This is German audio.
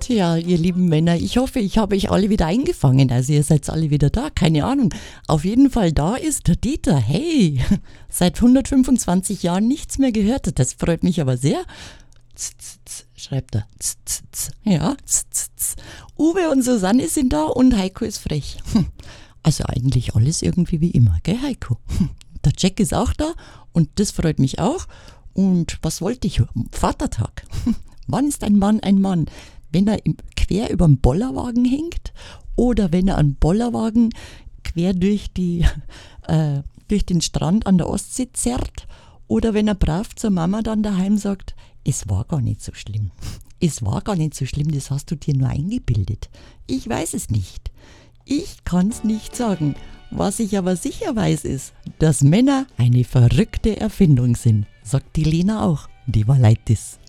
Tja, ihr lieben Männer, ich hoffe, ich habe euch alle wieder eingefangen. Also ihr seid alle wieder da, keine Ahnung. Auf jeden Fall, da ist der Dieter. Hey, seit 125 Jahren nichts mehr gehört. Das freut mich aber sehr. Schreibt er. Ja, Uwe und Susanne sind da und Heiko ist frech. Also eigentlich alles irgendwie wie immer, gell Heiko? Der Jack ist auch da und das freut mich auch. Und was wollte ich? Vatertag. Wann ist ein Mann ein Mann? Wenn er quer über den Bollerwagen hängt oder wenn er einen Bollerwagen quer durch den Strand an der Ostsee zerrt oder wenn er brav zur Mama dann daheim sagt, es war gar nicht so schlimm. Es war gar nicht so schlimm, das hast du dir nur eingebildet. Ich weiß es nicht. Ich kann es nicht sagen. Was ich aber sicher weiß ist, dass Männer eine verrückte Erfindung sind. Sagt die Lena auch. Die war leid das.